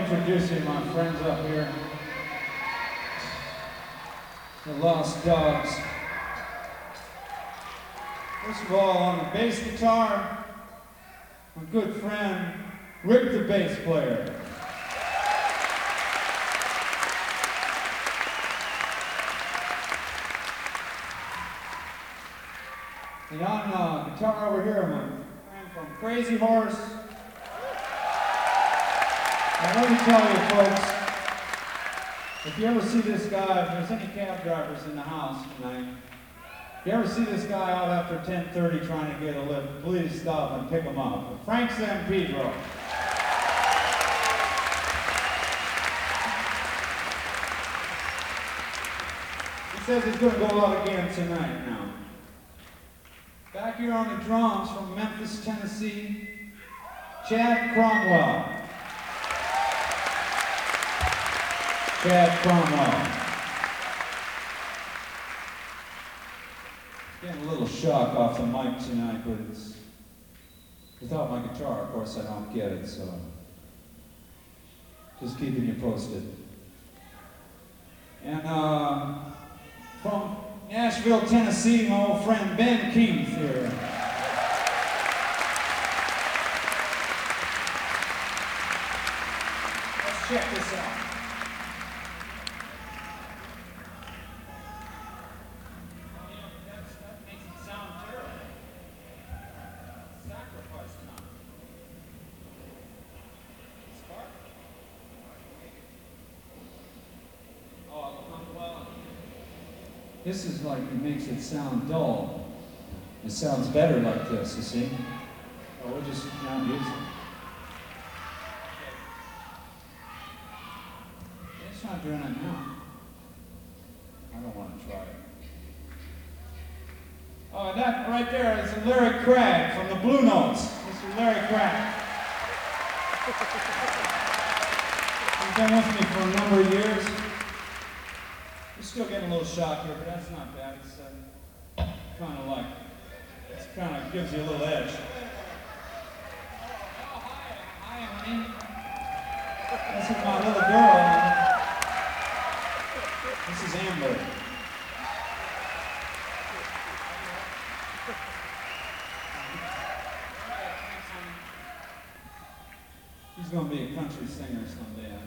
introduce you to my friends up here. The Lost Dogs. First of all, on the bass guitar, my good friend, Rick the bass player. And on guitar over here, my friend from Crazy Horse. Now let me tell you folks, if you ever see this guy, if there's any cab drivers in the house tonight, if you ever see this guy out after 10:30 trying to get a lift, please stop and pick him up. Frank San Pedro. He says he's going to go out again tonight now. Back here on the drums from Memphis, Tennessee, Chad Cromwell. Chad Cromwell. Getting a little shock off the mic tonight, but it's without my guitar, of course, I don't get it, so just keeping you posted. And from Nashville, Tennessee, my old friend Ben Keith here. Let's check this out. This is like, it makes it sound dull. It sounds better like this, you see? Oh, we'll just now use it. It's not doing it now. I don't want to try it. Oh, that right there is Larry Craig from the Blue Notes. Mr. Larry Craig. He's been with me for a number of years. We're still getting a little shock here, but that's not bad. It's kind of like, it kind of gives you a little edge. Oh, hi, honey. This is my little girl. This is Amber. She's going to be a country singer someday.